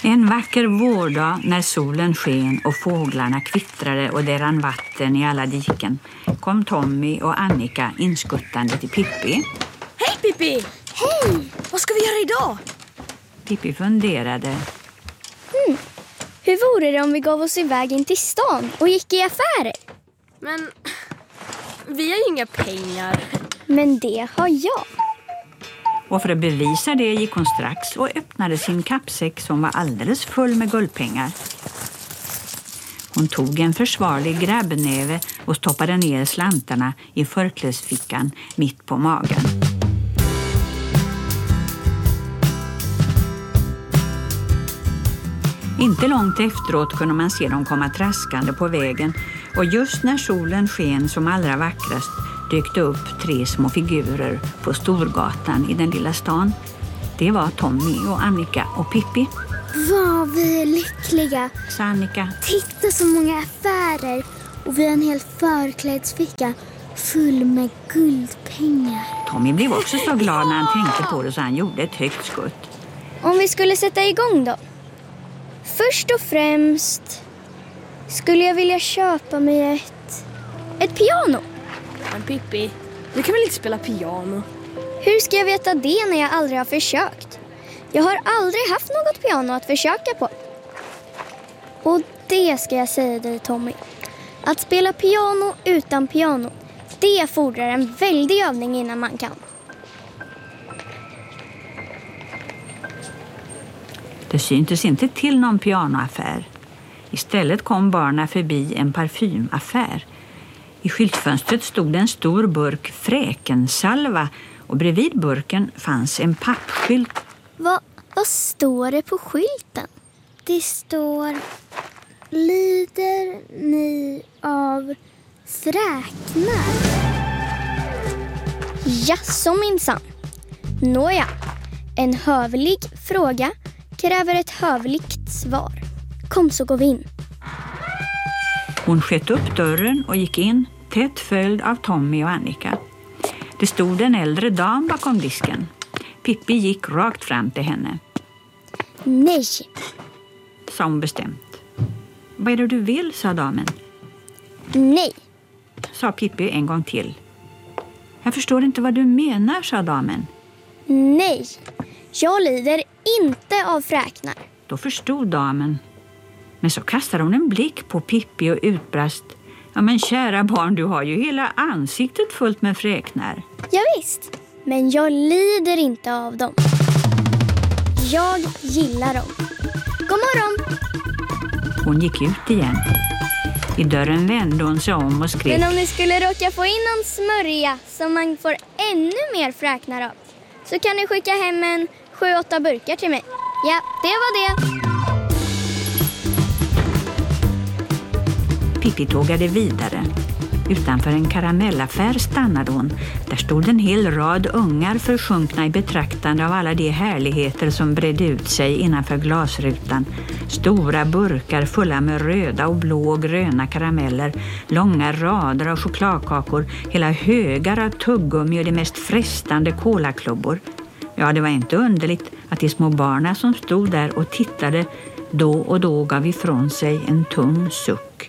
En vacker vårdag när solen sken och fåglarna kvittrade och det rann vatten i alla diken kom Tommy och Annika inskuttande till Pippi. Hej Pippi! Hej! Vad ska vi göra idag? Pippi funderade. Hur vore det om vi gav oss iväg in till stan och gick i affärer? Men vi har ju inga pengar. Men det har jag. Och för att bevisa det gick hon strax och öppnade sin kappsäck som var alldeles full med guldpengar. Hon tog en försvarlig grabbnäve och stoppade ner slantarna i förklädesfickan mitt på magen. Inte långt efteråt kunde man se dem komma traskande på vägen och just när solen sken som allra vackrast dök det upp 3 små figurer på Storgatan i den lilla stan. Det var Tommy och Annika och Pippi. Vad vi är lyckliga, sa Annika. Titta så många affärer och vi har en hel förklädesficka full med guldpengar. Tommy blev också så glad när han tänkte på det så han gjorde ett högt skutt. Om vi skulle sätta igång då? Först och främst skulle jag vilja köpa mig ett piano. Men Pippi, du kan väl inte spela piano? Hur ska jag veta det när jag aldrig har försökt? Jag har aldrig haft något piano att försöka på. Och det ska jag säga dig, Tommy. Att spela piano utan piano, det fordrar en väldig övning innan man kan. Det syntes inte till någon pianoaffär. Istället kom barnen förbi en parfymaffär. I skyltfönstret stod en stor burk fräkensalva och bredvid burken fanns en pappskylt. Vad står det på skylten? Det står: lider ni av fräknar? Jaså minsann. Nåja, en hövlig fråga kräver ett hövligt svar. Kom så går vi in. Hon sköt upp dörren och gick in, tätt följd av Tommy och Annika. Det stod en äldre dam bakom disken. Pippi gick rakt fram till henne. Nej, sa hon bestämt. Vad är det du vill, sa damen. nej. Sa Pippi en gång till. Jag förstår inte vad du menar, sa damen. Nej, jag lider inte av fräknar. Då förstod damen. Men så kastade hon en blick på Pippi och utbrast. Ja men kära barn, du har ju hela ansiktet fullt med fräknar. Ja, visst, men jag lider inte av dem. Jag gillar dem. God morgon! Hon gick ut igen. I dörren vände hon sig om och skrek. Men om ni skulle råka få in en smörja som man får ännu mer fräknar av, så kan ni skicka hem en 7-8 burkar till mig. Ja, det var det. Pippi tågade vidare. Utanför en karamellaffär stannade hon. Där stod en hel rad ungar försjunkna i betraktande av alla de härligheter som bredde ut sig innanför glasrutan. Stora burkar fulla med röda och blå och gröna karameller, långa rader av chokladkakor, hela högar av tuggummi och de mest frestande kolaklubbor. Ja, det var inte underligt att de små barnen som stod där och tittade då och då gav ifrån sig en tung suck.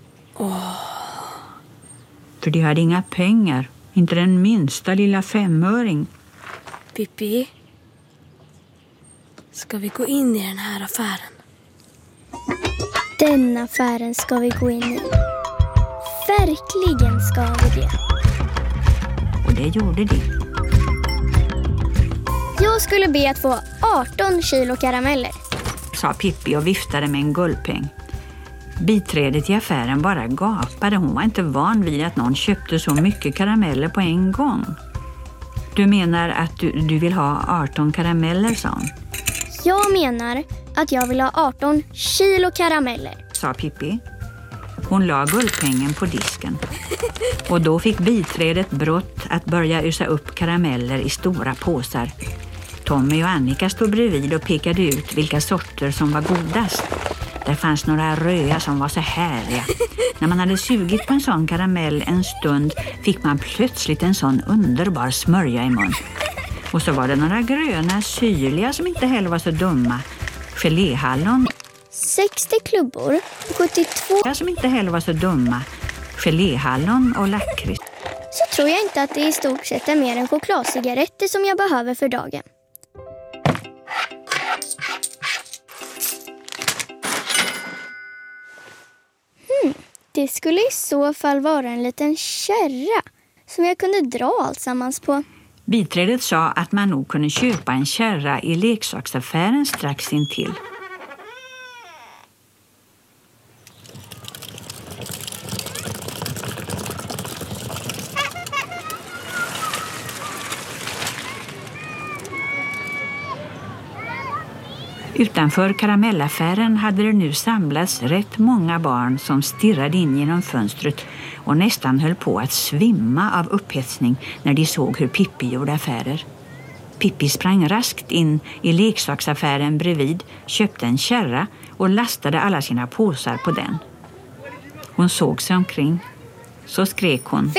För de hade inga pengar, inte den minsta lilla 5-öring. Pippi, ska vi gå in i den här affären? Den affären ska vi gå in i. Verkligen ska vi det. Och det gjorde de. Jag skulle be att få 18 kilo karameller, sa Pippi och viftade med en guldpeng. Biträdet i affären bara gapade. Hon var inte van vid att någon köpte så mycket karameller på en gång. Du menar att du vill ha 18 karameller, sa hon. Jag menar att jag vill ha 18 kilo karameller, sa Pippi. Hon la guldpengen på disken. Och då fick biträdet brått att börja ösa upp karameller i stora påsar. Tommy och Annika stod bredvid och pekade ut vilka sorter som var godast. Där fanns några röda som var så härliga. När man hade sugit på en sån karamell en stund fick man plötsligt en sån underbar smörja i mun. Och så var det några gröna syrliga som inte heller var så dumma. geléhallon, 60 klubbor och 72 som inte heller var så dumma, geléhallon och lakrits. så tror jag inte att det i stort sett är mer än chokladcigaretter som jag behöver för dagen. Det skulle i så fall vara en liten kärra som jag kunde dra allt sammans på. Biträdet sa att man nog kunde köpa en kärra i leksaksaffären strax intill. Utanför karamellaffären hade det nu samlats rätt många barn som stirrade in genom fönstret och nästan höll på att svimma av upphetsning när de såg hur Pippi gjorde affärer. Pippi sprang raskt in i leksaksaffären bredvid, köpte en kärra och lastade alla sina påsar på den. Hon såg sig omkring. Så skrek hon.